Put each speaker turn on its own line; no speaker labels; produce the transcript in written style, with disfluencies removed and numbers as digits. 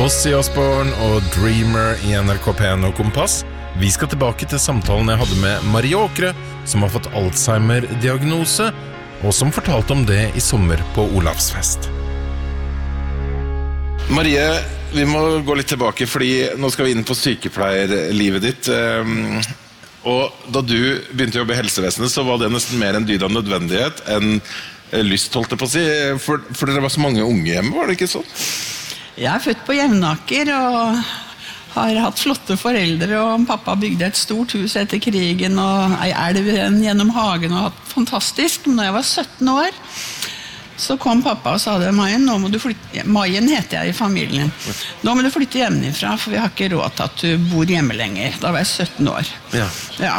Ozzy Osbourne og Dreamer I NRK P1 og Kompass. Vi skal tilbake til samtalen jeg hadde med Marie Åkre, som har fått Alzheimer-diagnose, og som fortalte om det I sommer på Olavsfest. Marie, vi må gå litt tilbake, fordi nå skal vi inn på sykepleierlivet ditt. Og da du begynte å jobbe I helsevesenet, så var det nesten mer en dyd av nødvendighet enn lyst, holdt jeg på å si. For dere var så mange unge hjemme, var det ikke sånn?
Jeg født på Jevnaker, og har hatt flotte foreldre, og pappa bygde et stort hus etter krigen, og en elv gjennom hagen, og hatt fantastisk. Men når jeg var 17 år, så kom pappa og sa det, Maien, nå må du flytte, Maien heter jeg I familien, nå må du flytte hjemmefra, for vi har ikke råd til at du bor hjemme lenger. Da var jeg 17 år.
Ja.
Ja.